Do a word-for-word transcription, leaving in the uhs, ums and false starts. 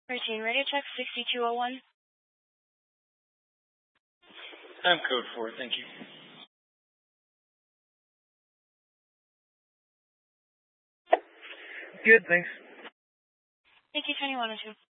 Routine radio check sixty-two oh one. I'm code four, thank you. Good, thanks. Thank you, Tony one oh two.